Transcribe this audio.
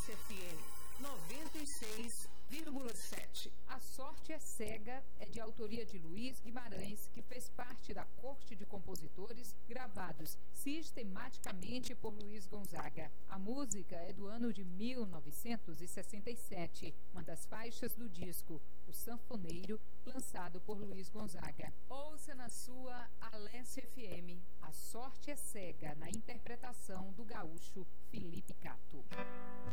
Alesse FM 96,7. A Sorte é Cega é de autoria de Luiz Guimarães, que fez parte da corte de compositores gravados sistematicamente por Luiz Gonzaga. A música é do ano de 1967, uma das faixas do disco O Sanfoneiro, lançado por Luiz Gonzaga. Ouça na sua Alesse FM. A Sorte é Cega, na interpretação do gaúcho Felipe Cato.